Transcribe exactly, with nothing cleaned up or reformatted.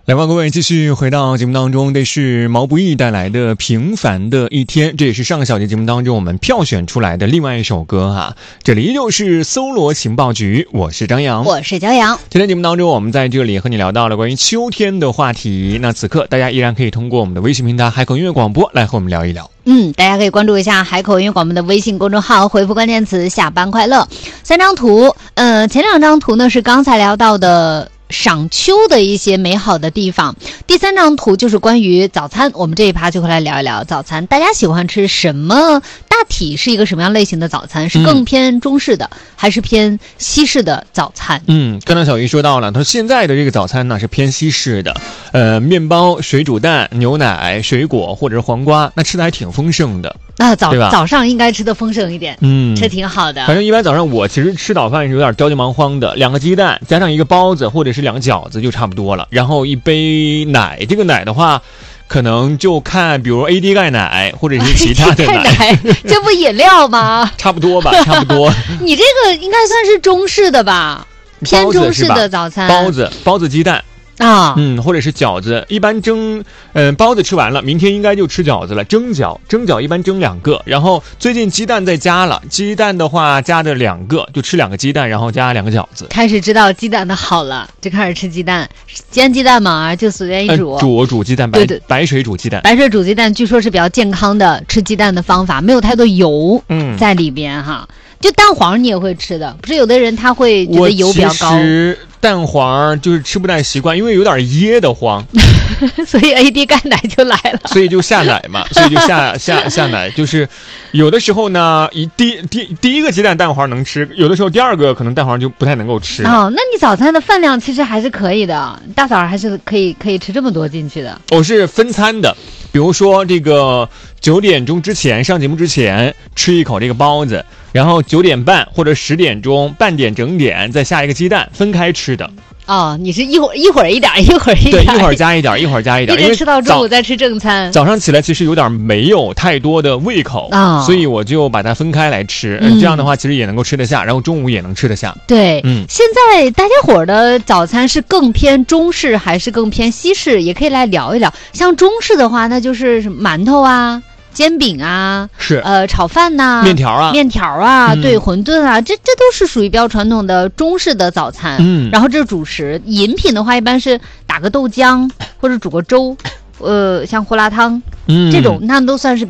来吧，各位，继续回到节目当中，这是毛不易带来的《平凡的一天》，这也是上个小节节目当中我们票选出来的另外一首歌哈。这里依旧是搜罗情报局，我是张扬， 我是骄阳。 今天节目当中，我们在这里和你聊到了关于秋天的话题。那此刻大家依然可以通过我们的微信平台海口音乐广播来和我们聊一聊。 嗯，大家可以关注一下海口音乐广播的微信公众号，回复关键词下班快乐。三张图，呃，前两张图呢是刚才聊到的赏秋的一些美好的地方，第三张图就是关于早餐，我们这一趴就会来聊一聊早餐，大家喜欢吃什么，大体是一个什么样类型的早餐，是更偏中式的、嗯、还是偏西式的早餐？ 嗯，刚才小鱼说到了，他说现在的这个早餐呢是偏西式的，呃，面包、水煮蛋、牛奶、水果或者是黄瓜，那吃的还挺丰盛的。 啊，早早上应该吃的丰盛一点，嗯，这挺好的。 反正一般早上我其实吃早饭是有点着急忙慌的，两个鸡蛋加上一个包子或者是两个饺子就差不多了，然后一杯奶，这个奶的话可能就看比如 A D 钙奶或者是其他的奶， 奶这不饮料吗？ 差不多吧，差不多。 你这个应该算是中式的吧，偏中式的早餐。 包子，包子鸡蛋。 啊， 嗯，或者是饺子，一般蒸，嗯、呃，包子吃完了，明天应该就吃饺子了。蒸饺，蒸饺一般蒸两个，然后最近鸡蛋再加了，鸡蛋的话加的两个，就吃两个鸡蛋，然后加两个饺子。 开始知道鸡蛋的好了，就开始吃鸡蛋，煎鸡蛋嘛，就随便一煮， 呃、煮煮鸡蛋，白对对白水煮鸡蛋， 白水煮鸡蛋，据说是比较健康的吃鸡蛋的方法，没有太多油嗯在里边哈。就蛋黄你也会吃的，不是有的人他会觉得油比较高。 我其实蛋黄就是吃不太习惯，因为有点噎得慌， 所以 A D 钙奶就来了， 所以就下奶嘛，所以就下下下奶，就是有的时候呢，一第第第一个鸡蛋蛋黄能吃，有的时候第二个可能蛋黄就不太能够吃。 哦，那你早餐的分量其实还是可以的，大早上还是可以可以吃这么多进去的。 我是分餐的。比如说这个九点钟之前上节目之前吃一口这个包子，然后九点半或者十点钟半点整点再下一个鸡蛋，分开吃的。 哦，你是一会儿一会儿一点，一会儿一点， 对，一会儿加一点，一会儿加一点， 一直吃到中午再吃正餐。 早上起来其实有点没有太多的胃口啊、哦，所以我就把它分开来吃、嗯，这样的话其实也能够吃得下，然后中午也能吃得下。 对，嗯，现在大家伙的早餐是更偏中式还是更偏西式？也可以来聊一聊。像中式的话，那就是馒头啊。煎饼啊， 是呃炒饭呐、啊， 面条啊， 面条啊， 嗯、 对，馄饨啊，这这都是属于比较传统的中式的早餐。 嗯， 然后这是主食，饮品的话一般是打个豆浆或者煮个粥，呃，像胡辣汤， 嗯， 这种那都算是。